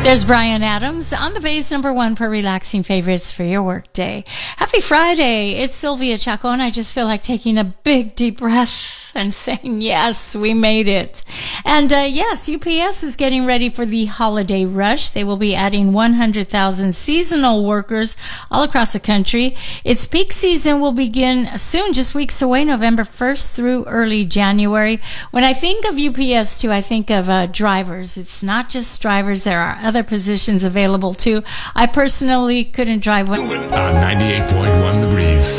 There's Brian Adams on the base, number one for relaxing favorites for your workday. Happy Friday. It's Sylvia Chaco, and I just feel like taking a big deep breath and saying, yes, we made it. And yes, UPS is getting ready for the holiday rush. They will be adding 100,000 seasonal workers all across the country. Its peak season will begin soon, just weeks away, November 1st through early January. When I think of UPS, too, I think of drivers. It's not just drivers. There are other positions available, too. I personally couldn't drive one. On 98.1 The Breeze.